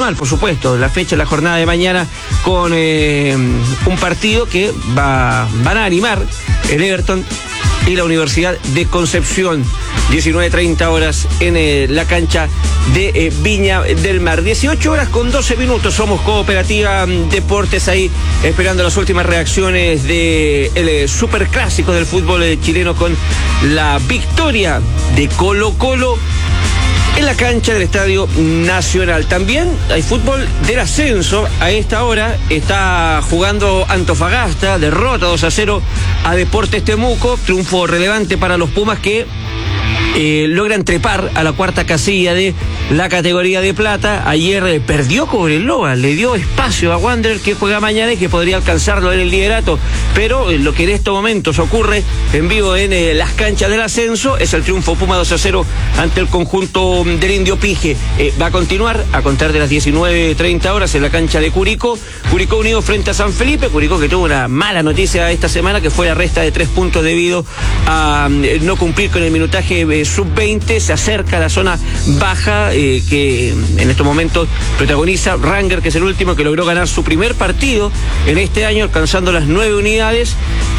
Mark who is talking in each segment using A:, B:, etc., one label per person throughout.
A: tradicional, por supuesto, la fecha, la jornada de mañana, con un partido que van a animar el Everton y la Universidad de Concepción, 19:30 horas en la cancha de Viña del Mar. 18 horas con 12 minutos, somos Cooperativa Deportes ahí, esperando las últimas reacciones del superclásico del fútbol chileno, con la victoria de Colo-Colo en la cancha del Estadio Nacional. También hay fútbol del ascenso. A esta hora está jugando Antofagasta, derrota 2-0 a Deportes Temuco, triunfo relevante para los Pumas, que logran trepar a la cuarta casilla de la categoría de plata. Ayer perdió Cobreloa, le dio espacio a Wander, que juega mañana y que podría alcanzarlo en el liderato, pero lo que en estos momentos ocurre en vivo en las canchas del ascenso es el triunfo Puma 2-0 ante el conjunto del Indio Pige. Va a continuar a contar de las 19:30 horas en la cancha de Curicó Unido frente a San Felipe. Curicó, que tuvo una mala noticia esta semana, que fue la resta de 3 puntos debido a no cumplir con el minutaje sub-20, se acerca a la zona baja, que en estos momentos protagoniza Ranger, que es el último, que logró ganar su primer partido en este año, alcanzando las 9 unidades,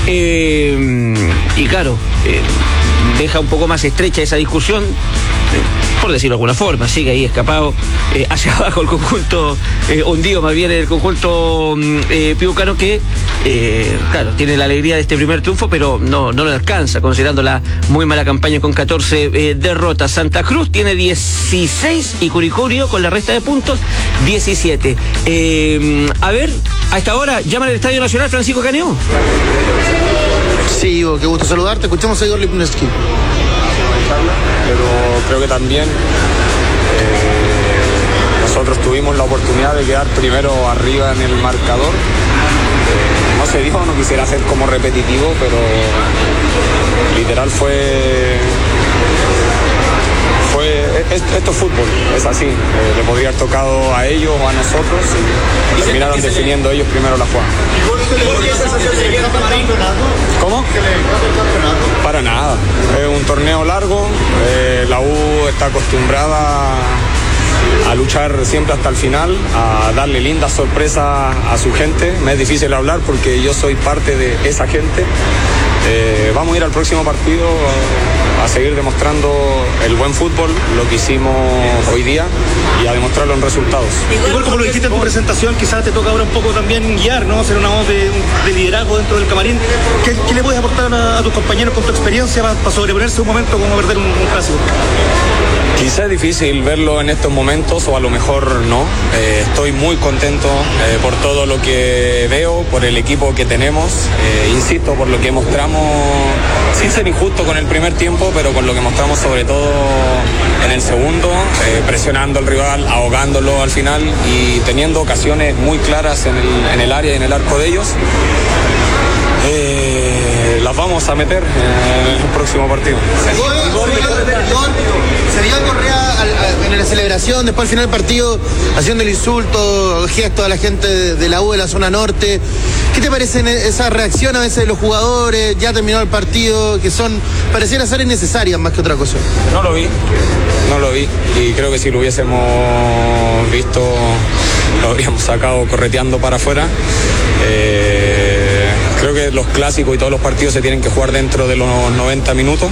A: y claro, deja un poco más estrecha esa discusión, por decirlo de alguna forma. Sigue ahí escapado hacia abajo el conjunto, hundido más bien el conjunto piucano, que claro, tiene la alegría de este primer triunfo, pero no lo alcanza, considerando la muy mala campaña con 14 derrotas. Santa Cruz tiene 16 y Curicó Unido, con la resta de puntos, 17. A ver, a esta hora llama al Estadio Nacional Francisco Caneo.
B: Sí, Ivo, qué gusto saludarte. Escuchamos a Igor Lipnevsky.
C: Pero creo que también nosotros tuvimos la oportunidad de quedar primero arriba en el marcador. No se dio, no quisiera ser como repetitivo, pero literal esto es fútbol, es así. Le podría haber tocado a ellos o a nosotros, y terminaron definiendo ellos primero la jugada. ¿Cómo? Para nada, es un torneo largo, la U está acostumbrada a luchar siempre hasta el final, a darle lindas sorpresas a su gente. Me es difícil hablar porque yo soy parte de esa gente. Vamos a ir al próximo partido a seguir demostrando el buen fútbol, lo que hicimos hoy día, y a demostrarlo en resultados.
D: Igual como lo dijiste en tu presentación, quizás te toca ahora un poco también guiar, ¿no? Ser una voz de liderazgo dentro del camarín. ¿Qué le puedes aportar a tus compañeros con tu experiencia para sobreponerse un momento como perder un clásico?
C: Quizá es difícil verlo en estos momentos, o a lo mejor no. Estoy muy contento por todo lo que veo, por el equipo que tenemos, insisto, por lo que mostramos, sin ser injusto con el primer tiempo, pero con lo que mostramos sobre todo en el segundo, presionando al rival, ahogándolo al final y teniendo ocasiones muy claras en el área y en el arco de ellos. Las vamos a meter en el próximo partido.
B: Se veía Correa en la celebración, después al final del partido, haciendo el insulto, el gesto a la gente de la U de la zona norte. ¿Qué te parecen esas reacciones a veces de los jugadores? Ya terminó el partido, que pareciera ser innecesarias más que otra cosa.
C: No lo vi, y creo que si lo hubiésemos visto lo habríamos sacado correteando para afuera. Creo que los clásicos y todos los partidos se tienen que jugar dentro de los 90 minutos.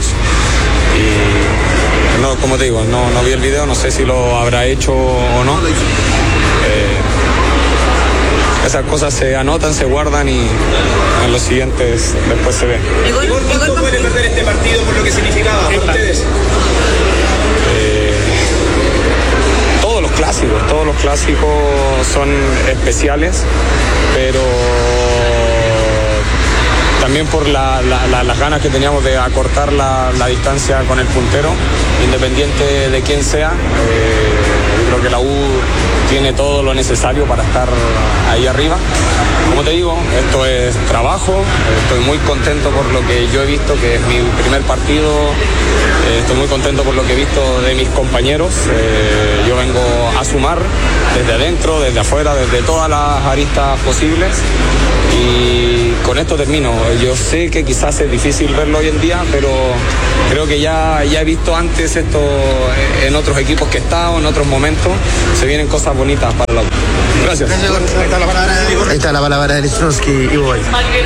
C: Y no, como te digo, no vi el video, no sé si lo habrá hecho o no. Esas cosas se anotan, se guardan, y en los siguientes después se ven.
D: ¿Cuánto puede perder este partido por lo que significaba para ustedes?
C: Todos los clásicos son especiales, pero también por las ganas que teníamos de acortar la distancia con el puntero, independiente de quién sea. Creo que la U tiene todo lo necesario para estar ahí arriba. Como te digo, esto es trabajo, estoy muy contento por lo que yo he visto, que es mi primer partido, estoy muy contento por lo que he visto de mis compañeros. Yo vengo a sumar desde adentro, desde afuera, desde todas las aristas posibles, y con esto termino. Yo sé que quizás es difícil verlo hoy en día, pero creo que ya he visto antes esto en otros equipos que he estado, en otros momentos. Se vienen cosas más bonitas para la U. Gracias.
B: Ahí está la palabra de Lichnowsky y voy.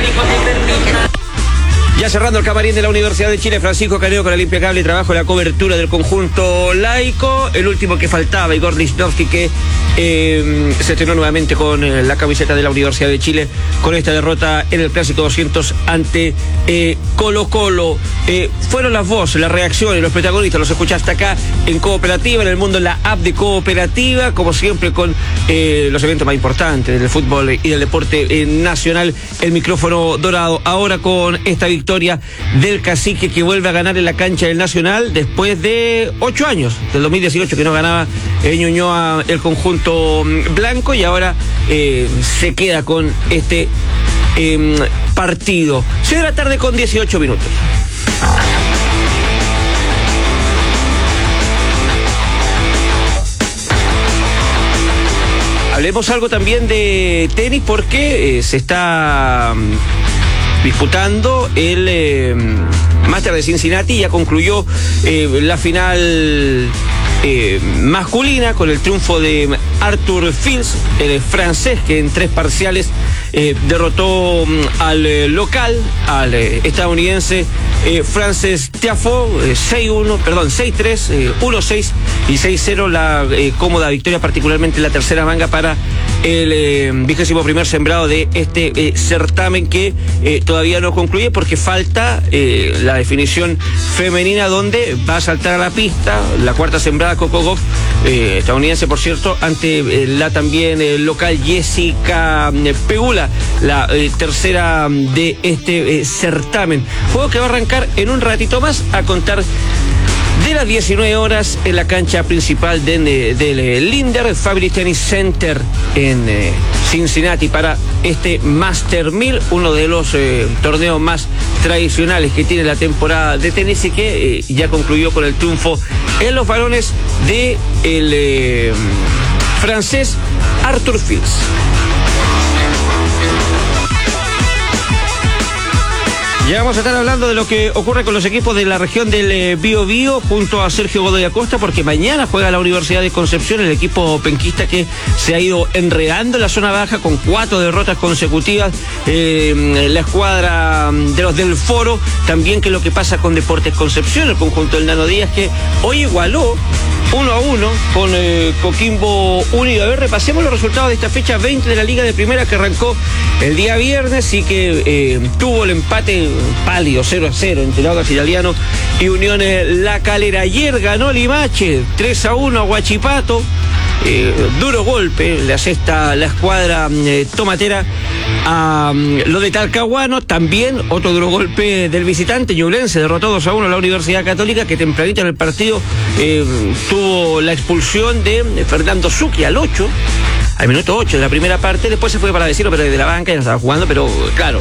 A: Ya cerrando el camarín de la Universidad de Chile, Francisco Caneo con el impecable trabajo en la cobertura del conjunto laico. El último que faltaba, Igor Lichnowsky, que se estrenó nuevamente con la camiseta de la Universidad de Chile con esta derrota en el Clásico 200 ante Colo-Colo. Fueron las voces, las reacciones, los protagonistas, los escuchaste acá en Cooperativa, en el mundo, en la app de Cooperativa, como siempre con los eventos más importantes del fútbol y del deporte nacional. El micrófono dorado ahora con esta victoria del Cacique, que vuelve a ganar en la cancha del Nacional después de 8 años, del 2018 que no ganaba Ñuñoa el conjunto blanco, y ahora se queda con este partido. 6 de la tarde con 18 minutos. Hablemos algo también de tenis, porque se está disputando el Máster de Cincinnati. Ya concluyó la final masculina con el triunfo de Arthur Fils, el francés, que en 3 parciales derrotó al local, al estadounidense Frances Tiafoe, 6-3, 1-6 y 6-0. La cómoda victoria, particularmente en la tercera manga, para el 21º sembrado de este certamen, que todavía no concluye porque falta la definición femenina, donde va a saltar a la pista la cuarta sembrada Coco Gauff, estadounidense por cierto, ante la también local Jessica Pegula, la tercera de este certamen. Juego que va a arrancar en un ratito más, a contar de las 19 horas en la cancha principal del Lindner Family Tennis Center en Cincinnati, para este Master 1000, uno de los torneos más tradicionales que tiene la temporada de tenis, y que ya concluyó con el triunfo en los varones de el francés Arthur Fils. Ya vamos a estar hablando de lo que ocurre con los equipos de la región del Biobío junto a Sergio Godoy Acosta, porque mañana juega la Universidad de Concepción, el equipo penquista que se ha ido enredando en la zona baja con 4 derrotas consecutivas. La escuadra de los del Foro, también que lo que pasa con Deportes Concepción, el conjunto del Nano Díaz, que hoy igualó 1-1 con Coquimbo Unido. A ver, repasemos los resultados de esta fecha 20 de la Liga de Primera, que arrancó el día viernes y que tuvo el empate pálido 0-0 entre Audax Italiano y Unión La Calera. Ayer ganó Limache 3-1 a Huachipato. Duro golpe le asesta la escuadra tomatera a lo de Talcahuano. También otro duro golpe del visitante Ñublense, derrotó 2-1 a la Universidad Católica, que tempranito en el partido tuvo la expulsión de Fernando Zucchi al minuto 8 de la primera parte. Después se fue para decirlo, pero desde la banca ya no estaba jugando, pero claro,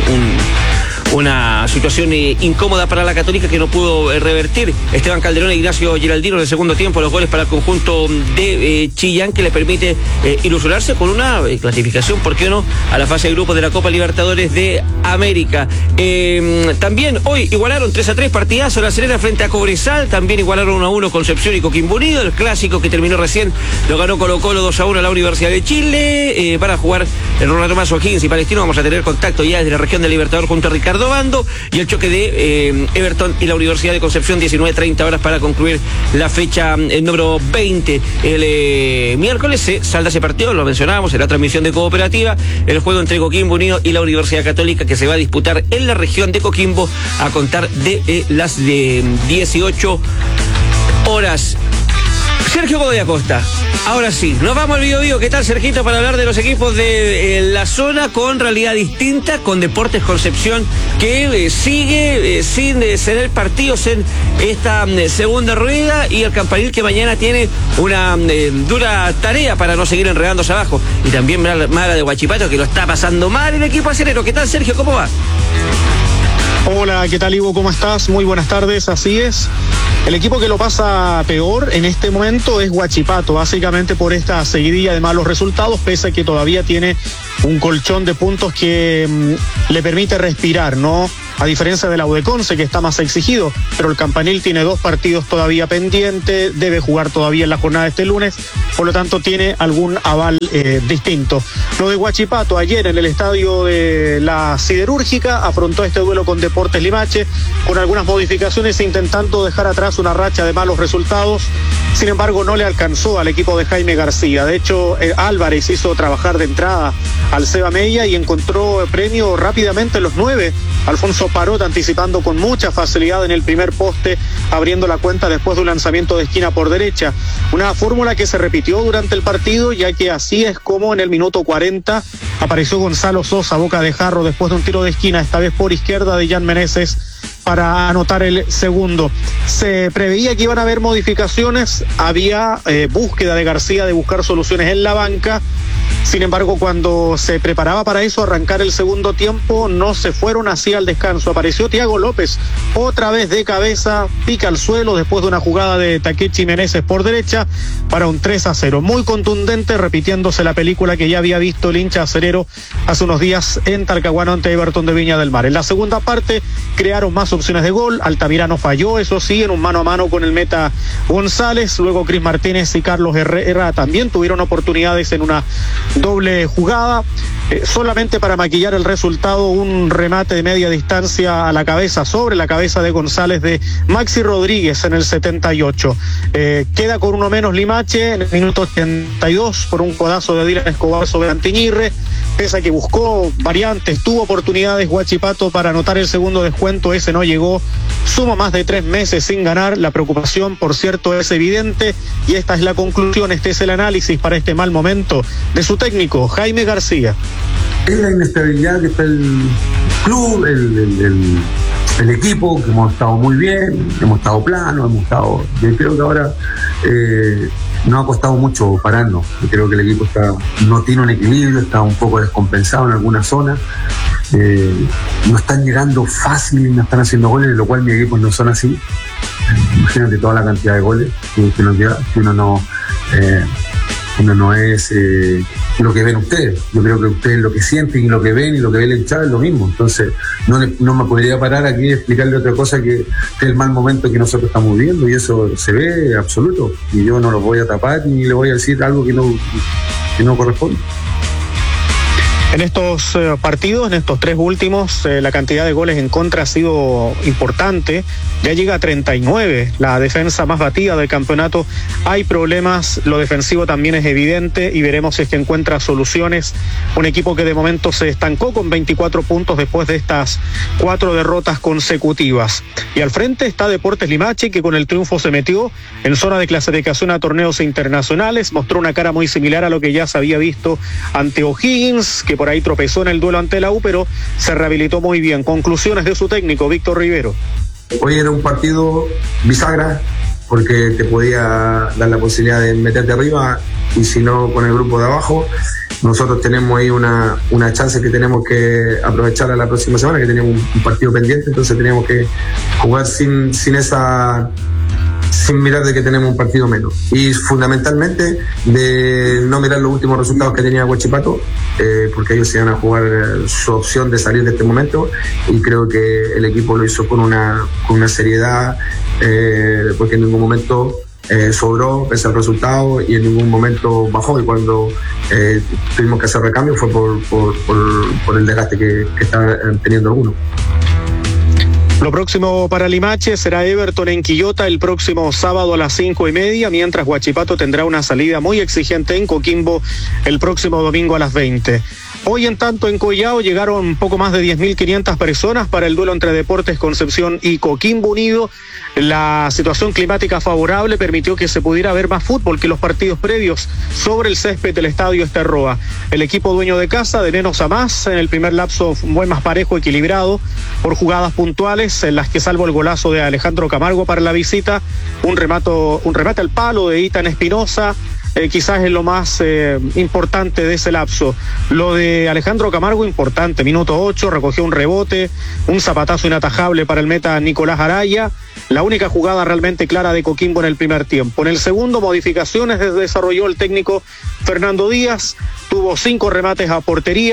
A: una situación incómoda para la Católica, que no pudo revertir Esteban Calderón e Ignacio Giraldino en el segundo tiempo los goles para el conjunto de Chillán, que le permite ilusionarse con una clasificación, ¿por qué no?, a la fase de grupos de la Copa Libertadores de América. También hoy igualaron 3-3, partidazo La Serena frente a Cobresal. También igualaron 1-1 Concepción y Coquimbo Unido. El clásico que terminó recién lo ganó Colo-Colo 2-1 a la Universidad de Chile. Para jugar el Ronaldo Mazo O'Higgins y Palestino, vamos a tener contacto ya desde la región del Libertador junto a Ricardo Bando, y el choque de Everton y la Universidad de Concepción, 19:30 horas para concluir la fecha número 20. El miércoles se salda ese partido, lo mencionábamos en la transmisión de Cooperativa, el juego entre Coquimbo Unido y la Universidad Católica, que se va a disputar en la región de Coquimbo a contar de las 18 horas. Sergio Godoy Acosta, ahora sí, nos vamos al Biobío. ¿Qué tal, Sergito, para hablar de los equipos de la zona con realidad distinta, con Deportes Concepción, que sigue sin ceder partidos en esta segunda rueda, y el Campanil, que mañana tiene una dura tarea para no seguir enredándose abajo, y también mala de Huachipato, que lo está pasando mal el equipo acerero? ¿Qué tal, Sergio? ¿Cómo va?
E: Hola, ¿qué tal, Ivo? ¿Cómo estás? Muy buenas tardes, así es. El equipo que lo pasa peor en este momento es Huachipato, básicamente por esta seguidilla de malos resultados, pese a que todavía tiene un colchón de puntos que le permite respirar, ¿no? a diferencia de la U de Conce, que está más exigido, pero el Campanil tiene 2 partidos todavía pendientes, debe jugar todavía en la jornada de este lunes, por lo tanto tiene algún aval distinto. Lo de Huachipato, ayer en el estadio de la Siderúrgica, afrontó este duelo con Deportes Limache, con algunas modificaciones, intentando dejar atrás una racha de malos resultados. Sin embargo, no le alcanzó al equipo de Jaime García. De hecho, Álvarez hizo trabajar de entrada al Seba Mella y encontró premio rápidamente en los 9. Alfonso Parot anticipando con mucha facilidad en el primer poste, abriendo la cuenta después de un lanzamiento de esquina por derecha. Una fórmula que se repitió durante el partido, ya que así es como en el minuto 40 apareció Gonzalo Sosa, boca de jarro, después de un tiro de esquina, esta vez por izquierda de Jan Meneses, para anotar el segundo. Se preveía que iban a haber modificaciones, había búsqueda de García de buscar soluciones en la banca. Sin embargo, cuando se preparaba para eso, arrancar el segundo tiempo, no se fueron así al descanso. Apareció Thiago López, otra vez de cabeza, pica al suelo después de una jugada de Takechi Meneses por derecha para un 3-0. Muy contundente, repitiéndose la película que ya había visto el hincha acerero hace unos días en Talcahuano ante Everton de Viña del Mar. En la segunda parte crearon más opciones de gol. Altamirano falló, eso sí, en un mano a mano con el meta González. Luego Cris Martínez y Carlos Herrera también tuvieron oportunidades en una doble jugada, solamente para maquillar el resultado, un remate de media distancia a la cabeza, sobre la cabeza de González, de Maxi Rodríguez en el 78. Queda con uno menos Limache en el minuto 82 por un codazo de Dylan Escobar sobre Antiñirre. Pese a que buscó variantes, tuvo oportunidades Huachipato para anotar el segundo descuento, ese no llegó. Suma más de 3 meses sin ganar. La preocupación, por cierto, es evidente, y esta es la conclusión, este es el análisis para este mal momento de su técnico, Jaime García.
F: Es la inestabilidad que está el club, el equipo, que hemos estado muy bien, hemos estado planos, yo creo que ahora nos ha costado mucho pararnos. Yo creo que el equipo no tiene un equilibrio, está un poco descompensado en algunas zonas. No están llegando fácil y no están haciendo goles, lo cual mis equipos no son así. Imagínate toda la cantidad de goles que nos lleva, si uno no es lo que ven ustedes. Yo creo que ustedes lo que sienten y lo que ven y lo que ve el hinchada es lo mismo. Entonces no me podría parar aquí y explicarle otra cosa que el mal momento que nosotros estamos viviendo, y eso se ve absoluto, y yo no lo voy a tapar ni le voy a decir algo que no corresponde.
E: En estos partidos, en estos 3 últimos, la cantidad de goles en contra ha sido importante, ya llega a 39, la defensa más batida del campeonato. Hay problemas, lo defensivo también es evidente, y veremos si es que encuentra soluciones. Un equipo que de momento se estancó con 24 puntos después de estas 4 derrotas consecutivas. Y al frente está Deportes Limache, que con el triunfo se metió en zona de clasificación a torneos internacionales, mostró una cara muy similar a lo que ya se había visto ante O'Higgins, que por ahí tropezó en el duelo ante la U, pero se rehabilitó muy bien. Conclusiones de su técnico, Víctor Rivero.
F: Hoy era un partido bisagra, porque te podía dar la posibilidad de meterte arriba, y si no, con el grupo de abajo. Nosotros tenemos ahí una chance que tenemos que aprovechar a la próxima semana, que tenemos un partido pendiente, entonces tenemos que jugar sin mirar de que tenemos un partido menos, y fundamentalmente de no mirar los últimos resultados que tenía Huachipato, porque ellos se iban a jugar su opción de salir de este momento, y creo que el equipo lo hizo con una seriedad, porque en ningún momento sobró pese al resultado, y en ningún momento bajó, y cuando tuvimos que hacer recambio fue por el desgaste que están teniendo algunos.
E: Lo próximo para Limache será Everton en Quillota el próximo sábado a las 5:30, mientras Huachipato tendrá una salida muy exigente en Coquimbo el próximo domingo a las 20. Hoy, en tanto, en Collao llegaron poco más de 10.500 personas para el duelo entre Deportes Concepción y Coquimbo Unido. La situación climática favorable permitió que se pudiera ver más fútbol que los partidos previos sobre el césped del estadio Esterroa. El equipo dueño de casa, de menos a más, en el primer lapso fue más parejo, equilibrado, por jugadas puntuales en las que, salvo el golazo de Alejandro Camargo para la visita, un remate al palo de Itan Espinosa, quizás es lo más importante de ese lapso. Lo de Alejandro Camargo, importante, minuto 8, recogió un rebote, un zapatazo inatajable para el meta Nicolás Araya, la única jugada realmente clara de Coquimbo en el primer tiempo. En el segundo, modificaciones desarrolló el técnico Fernando Díaz, tuvo 5 remates a portería,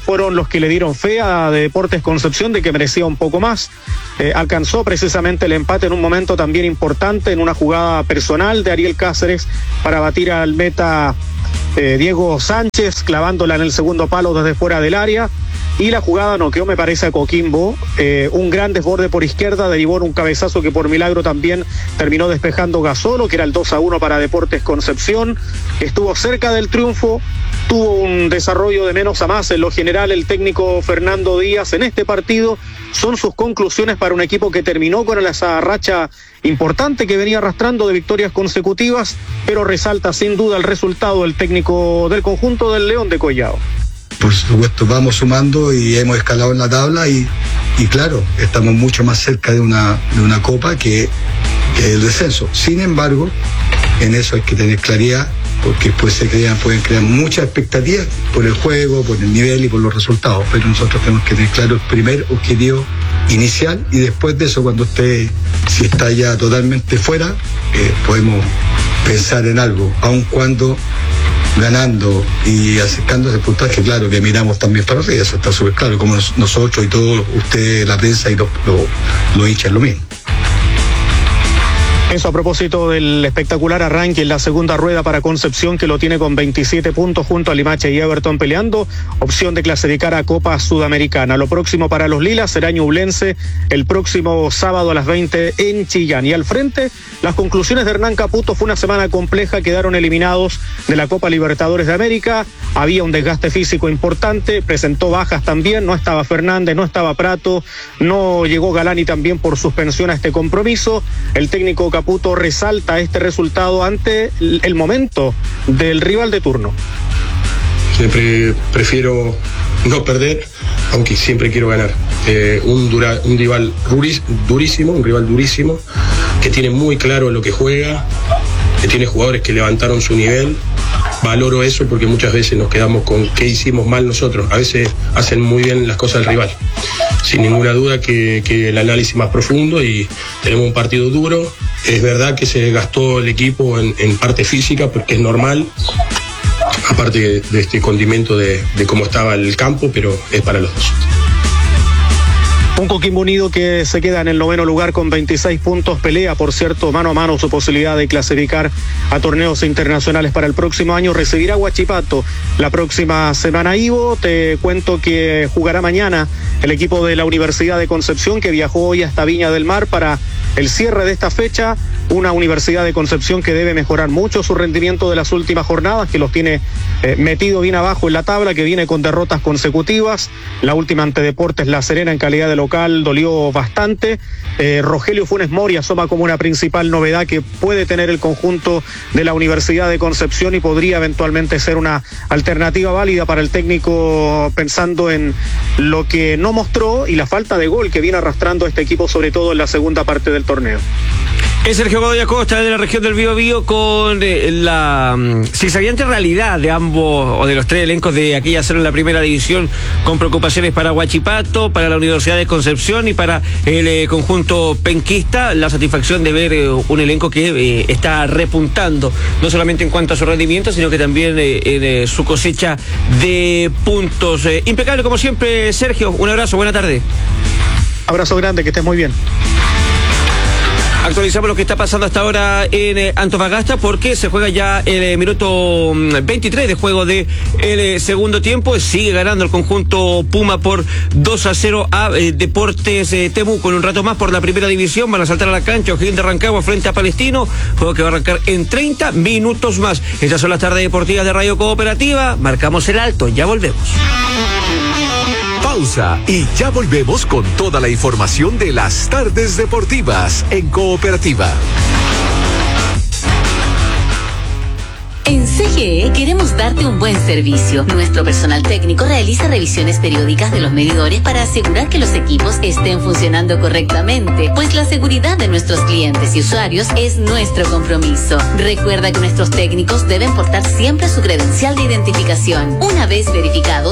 E: fueron los que le dieron fe a Deportes Concepción de que merecía un poco más. Alcanzó precisamente el empate en un momento también importante, en una jugada personal de Ariel Cáceres para batir al meta Diego Sánchez, clavándola en el segundo palo desde fuera del área. Y la jugada noqueó, me parece, a Coquimbo. Un gran desborde por izquierda derivó en un cabezazo que por milagro también terminó despejando Gasolo, que era el 2-1 para Deportes Concepción. Estuvo cerca del triunfo, tuvo un desarrollo de menos a más. En lo general, el técnico Fernando Díaz en este partido son sus conclusiones para un equipo que terminó con esa racha importante que venía arrastrando de victorias consecutivas, pero resalta sin duda el resultado del técnico del conjunto del León de Collao.
G: Por supuesto, vamos sumando y hemos escalado en la tabla y claro, estamos mucho más cerca de una copa que el descenso. Sin embargo, en eso hay que tener claridad, porque después pueden crear muchas expectativas por el juego, por el nivel y por los resultados, pero nosotros tenemos que tener claro el primer objetivo inicial y después de eso, cuando si está ya totalmente fuera, podemos pensar en algo, aun cuando ganando y acercándose al puntaje, claro que miramos también para arriba, eso está súper claro, como nosotros y todos ustedes, la prensa y los hinchas, lo mismo.
E: Eso a propósito del espectacular arranque en la segunda rueda para Concepción, que lo tiene con 27 puntos junto a Limache y Everton peleando opción de clasificar a Copa Sudamericana. Lo próximo para los Lilas será Ñublense el próximo sábado a las 20 en Chillán. Y al frente, las conclusiones de Hernán Caputo: fue una semana compleja, quedaron eliminados de la Copa Libertadores de América, había un desgaste físico importante, presentó bajas también, no estaba Fernández, no estaba Prato, no llegó Galani también por suspensión a este compromiso. El técnico Caputo resalta este resultado ante el momento del rival de turno.
H: Siempre prefiero no perder, aunque siempre quiero ganar. Un rival durísimo, que tiene muy claro lo que juega, que tiene jugadores que levantaron su nivel. Valoro eso porque muchas veces nos quedamos con qué hicimos mal nosotros. A veces hacen muy bien las cosas el rival. Sin ninguna duda que el análisis más profundo, y tenemos un partido duro. Es verdad que se gastó el equipo en parte física, porque es normal, aparte de este condimento de cómo estaba el campo, pero es para los dos.
E: Un Coquimbo Unido que se queda en el 9º lugar con 26 puntos, pelea, por cierto, mano a mano su posibilidad de clasificar a torneos internacionales para el próximo año. Recibirá a Huachipato la próxima semana. Ivo, te cuento que jugará mañana el equipo de la Universidad de Concepción, que viajó hoy hasta Viña del Mar para el cierre de esta fecha. Una Universidad de Concepción que debe mejorar mucho su rendimiento de las últimas jornadas, que los tiene metido bien abajo en la tabla, que viene con derrotas consecutivas. La última ante Deportes La Serena en calidad de local dolió bastante. Rogelio Funes Mori asoma como una principal novedad que puede tener el conjunto de la Universidad de Concepción y podría eventualmente ser una alternativa válida para el técnico, pensando en lo que no mostró y la falta de gol que viene arrastrando este equipo, sobre todo en la segunda parte del torneo.
A: Es Sergio Godoy Acosta de la región del Biobío, con la zigzagueante realidad de ambos o de los tres elencos de aquella zona en la primera división, con preocupaciones para Huachipato, para la Universidad de Concepción y para el conjunto penquista. La satisfacción de ver un elenco que está repuntando, no solamente en cuanto a su rendimiento, sino que también en su cosecha de puntos. Impecable como siempre, Sergio, un abrazo, buena tarde.
E: Abrazo grande, que estés muy bien.
A: Actualizamos lo que está pasando hasta ahora en Antofagasta, porque se juega ya el minuto 23 de juego de el segundo tiempo. Sigue ganando el conjunto Puma por 2-0 a Deportes Temuco. En un rato más, por la primera división, van a saltar a la cancha O'Higgins de Rancagua frente a Palestino, juego que va a arrancar en 30 minutos más. Estas son las tardes deportivas de Radio Cooperativa. Marcamos el alto, ya volvemos.
I: Pausa y ya volvemos con toda la información de las tardes deportivas en Cooperativa.
J: En CGE queremos darte un buen servicio. Nuestro personal técnico realiza revisiones periódicas de los medidores para asegurar que los equipos estén funcionando correctamente, pues la seguridad de nuestros clientes y usuarios es nuestro compromiso. Recuerda que nuestros técnicos deben portar siempre su credencial de identificación. Una vez verificado